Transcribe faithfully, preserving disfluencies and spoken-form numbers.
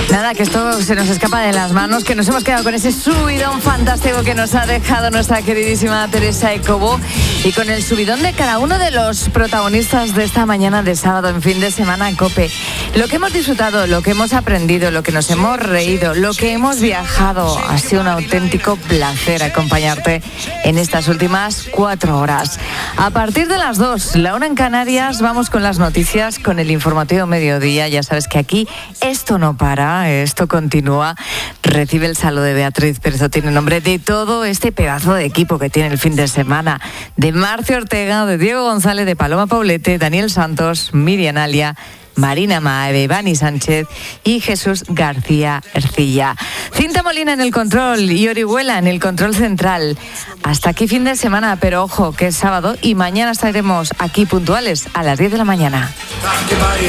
Nada, que esto se nos escapa de las manos, que nos hemos quedado con ese subidón fantástico que nos ha dejado nuestra queridísima Teresa Ecobo y con el subidón de cada uno de los protagonistas de esta mañana de sábado en fin de semana en COPE. Lo que hemos disfrutado, lo que hemos aprendido, lo que nos hemos reído, lo que hemos viajado, ha sido un auténtico placer acompañarte en estas últimas cuatro horas. A partir de las dos, la una en Canarias, vamos con las noticias, con el informativo mediodía. Ya sabes que aquí esto no para, esto continúa. Recibe el saludo de Beatriz Pérez Otín en nombre de todo este pedazo de equipo que tiene el fin de semana. De Marcio Ortega, de Diego González, de Paloma Paulete, Daniel Santos, Miriam Alia, Marina Maeve, Ivani Sánchez y Jesús García Ercilla. Cinta Molina en el control y Orihuela en el control central. Hasta aquí fin de semana, pero ojo que es sábado y mañana estaremos aquí puntuales a las diez de la mañana.